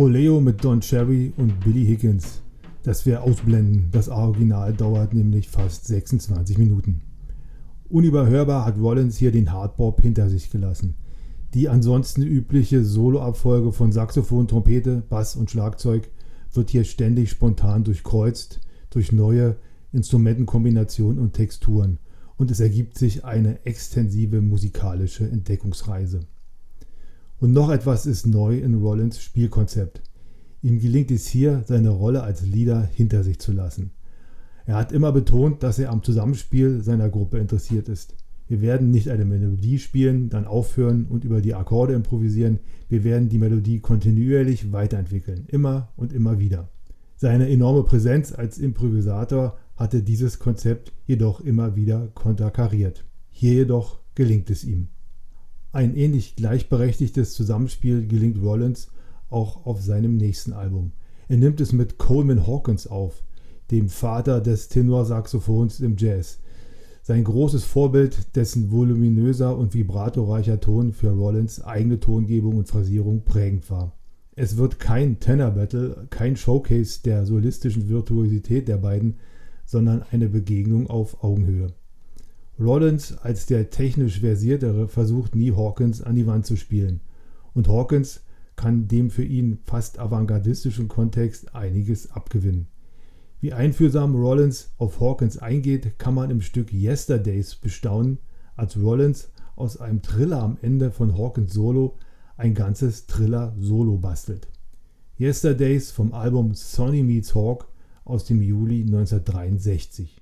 Oleo mit Don Cherry und Billy Higgins. Das wir ausblenden, das Original dauert nämlich fast 26 Minuten. Unüberhörbar hat Rollins hier den Hardbop hinter sich gelassen. Die ansonsten übliche Soloabfolge von Saxophon, Trompete, Bass und Schlagzeug wird hier ständig spontan durchkreuzt durch neue Instrumentenkombinationen und Texturen und es ergibt sich eine extensive musikalische Entdeckungsreise. Und noch etwas ist neu in Rollins Spielkonzept. Ihm gelingt es hier, seine Rolle als Leader hinter sich zu lassen. Er hat immer betont, dass er am Zusammenspiel seiner Gruppe interessiert ist. Wir werden nicht eine Melodie spielen, dann aufhören und über die Akkorde improvisieren. Wir werden die Melodie kontinuierlich weiterentwickeln, immer und immer wieder. Seine enorme Präsenz als Improvisator hatte dieses Konzept jedoch immer wieder konterkariert. Hier jedoch gelingt es ihm. Ein ähnlich gleichberechtigtes Zusammenspiel gelingt Rollins auch auf seinem nächsten Album. Er nimmt es mit Coleman Hawkins auf, dem Vater des Tenorsaxophons im Jazz. Sein großes Vorbild, dessen voluminöser und vibratoreicher Ton für Rollins eigene Tongebung und Phrasierung prägend war. Es wird kein Tenor Battle, kein Showcase der solistischen Virtuosität der beiden, sondern eine Begegnung auf Augenhöhe. Rollins als der technisch Versiertere versucht nie Hawkins an die Wand zu spielen und Hawkins kann dem für ihn fast avantgardistischen Kontext einiges abgewinnen. Wie einfühlsam Rollins auf Hawkins eingeht, kann man im Stück Yesterdays bestaunen, als Rollins aus einem Triller am Ende von Hawkins Solo ein ganzes Triller-Solo bastelt. Yesterdays vom Album Sonny Meets Hawk aus dem Juli 1963.